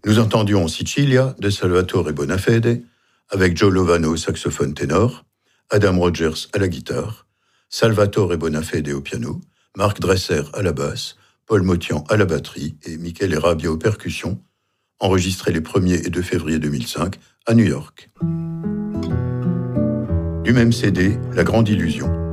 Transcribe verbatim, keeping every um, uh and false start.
Nous entendions Sicilia de Salvatore Bonafede, avec Joe Lovano au saxophone ténor, Adam Rogers à la guitare, Salvatore Bonafede au piano, Marc Dresser à la basse, Paul Motian à la batterie et Michele Rabia aux percussions, enregistrés les premier et deux février deux mille cinq à New York. Du même C D, La Grande Illusion.